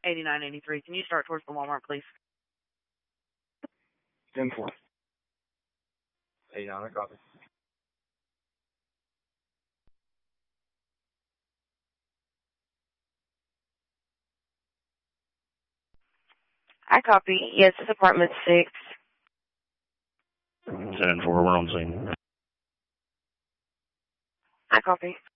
8983. Can you start towards the Walmart, please? 10-4. 89, I copy. I copy. Yes, it's apartment 6. 10-4, we're on scene. I copy.